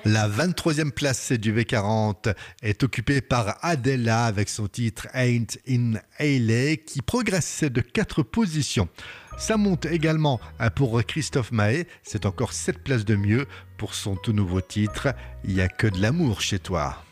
La 23e place du V40 est occupée par Adela avec son titre Ain't in LA qui progresse de 4 positions. Ça monte également pour Christophe Maé, c'est encore 7 places de mieux pour son tout nouveau titre Il y a que de l'amour chez toi.